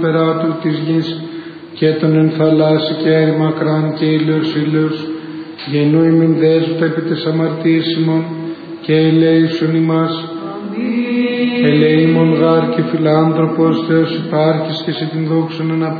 περάτου της γης και των εν θαλάσσι και αέρι μακράν και ήλιος, γεννού ημιν δέσποτα επί τες αμαρτίες ημών και ελέησον ημάς. Ελεήμων γάρ και φιλάνθρωπος Θεός υπάρχεις και σε την δόξον